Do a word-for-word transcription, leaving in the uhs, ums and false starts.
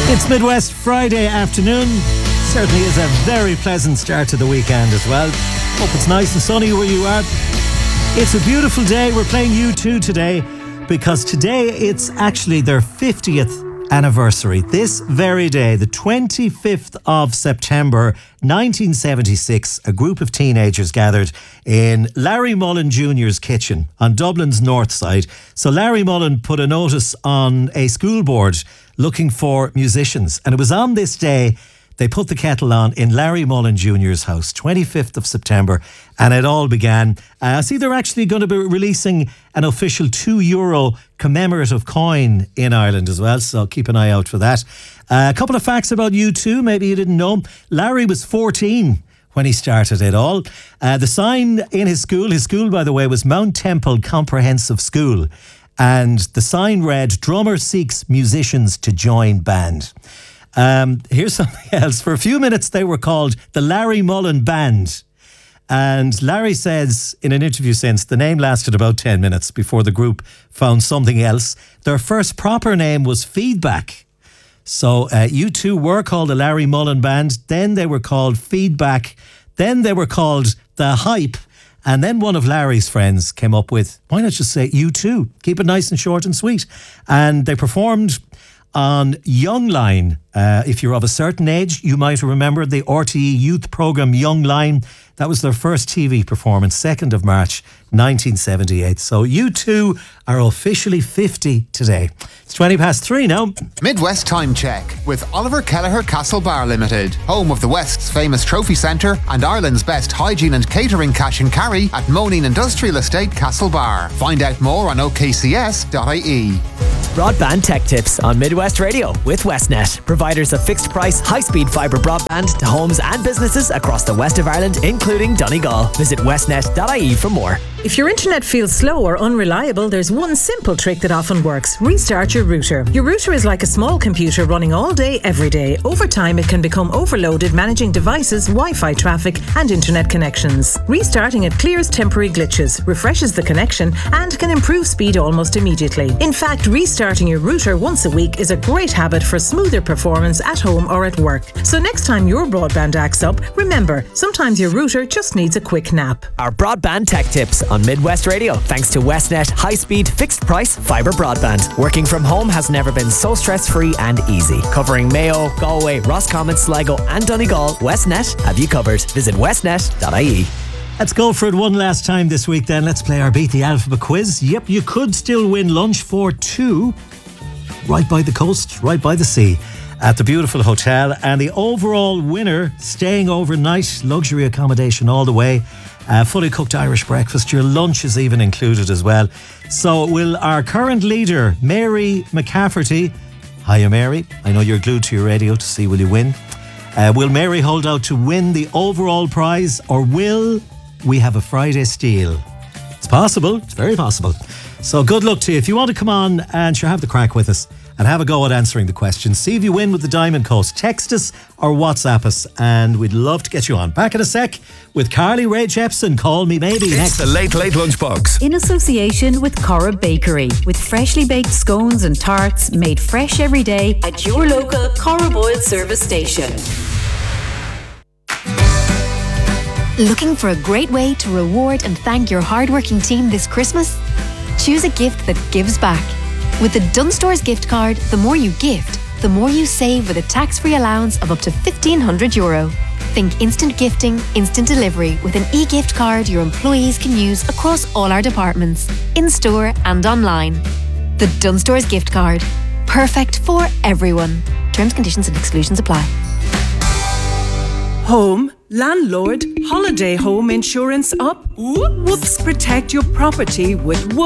It's Midwest Friday afternoon. Certainly is a very pleasant start to the weekend as well. Hope it's nice and sunny where you are. It's a beautiful day. We're playing U two today because today it's actually their fiftieth anniversary. This very day, the twenty-fifth of September nineteen seventy-six, a group of teenagers gathered in Larry Mullen Junior's kitchen on Dublin's north side. So Larry Mullen put a notice on a school board looking for musicians, and it was on this day they put the kettle on in Larry Mullen Junior's house, twenty-fifth of September, and it all began. Uh, I see they're actually going to be releasing an official two euro commemorative coin in Ireland as well, so keep an eye out for that. Uh, a couple of facts about U two, maybe you didn't know. Larry was fourteen when he started it all. Uh, the sign in his school, his school, by the way, was Mount Temple Comprehensive School, and the sign read, "Drummer seeks musicians to join band." Um, here's something else. For a few minutes, they were called the Larry Mullen Band. And Larry says in an interview since, the name lasted about ten minutes before the group found something else. Their first proper name was Feedback. So uh, U two were called the Larry Mullen Band. Then they were called Feedback. Then they were called The Hype. And then one of Larry's friends came up with, why not just say U two? Keep it nice and short and sweet. And they performed on Young Line. Uh, if you're of a certain age, you might remember the R T E youth programme Young Line. That was their first T V performance, second of March nineteen seventy-eight. So U two are officially fifty today. It's twenty past three now. Midwest Time Check with Oliver Kelleher Castle Bar Limited, home of the West's famous trophy centre and Ireland's best hygiene and catering cash and carry at Moneen Industrial Estate Castle Bar. Find out more on o k c s dot i e. Broadband Tech Tips on Midwest Radio with Westnet, providers of fixed price, high-speed fibre broadband to homes and businesses across the west of Ireland, including Donegal. Visit westnet dot i e for more. If your internet feels slow or unreliable, there's one simple trick that often works. Restart your router. Your router is like a small computer running all day, every day. Over time, it can become overloaded managing devices, Wi-Fi traffic and internet connections. Restarting it clears temporary glitches, refreshes the connection and can improve speed almost immediately. In fact, restarting your router once a week is a great habit for smoother performance at home or at work. So next time your broadband acts up, remember, sometimes your router just needs a quick nap. Our Broadband Tech Tips on Midwest Radio, thanks to Westnet high-speed, fixed-price fibre broadband. Working from home has never been so stress-free and easy. Covering Mayo, Galway, Roscommon, Sligo and Donegal, Westnet have you covered. Visit westnet dot i e. Let's go for it one last time this week then. Let's play our Beat the Alphabet quiz. Yep, you could still win lunch for two right by the coast, right by the sea, at the beautiful hotel. And the overall winner, staying overnight, luxury accommodation all the way, uh, fully cooked Irish breakfast. Your lunch is even included as well. So will our current leader, Mary McCafferty, hiya Mary, I know you're glued to your radio to see will you win. Uh, will Mary hold out to win the overall prize, or will we have a Friday steal? It's possible, it's very possible. So good luck to you. If you want to come on and sure have the crack with us and have a go at answering the questions, see if you win with the Diamond Coast. Text us or WhatsApp us and we'd love to get you on. Back in a sec with Carly Rae Jepsen. Call Me Maybe. It's next. the Late Late Lunchbox. In association with Cora Bakery, with freshly baked scones and tarts made fresh every day at your local Cora Boyle service station. Looking for a great way to reward and thank your hardworking team this Christmas? Choose a gift that gives back. With the Dunnes Stores gift card, the more you gift, the more you save with a tax-free allowance of up to fifteen hundred euro. Think instant gifting, instant delivery with an e-gift card your employees can use across all our departments, in-store and online. The Dunnes Stores gift card. Perfect for everyone. Terms, conditions and exclusions apply. Home, landlord, holiday home insurance up? Whoops, protect your property with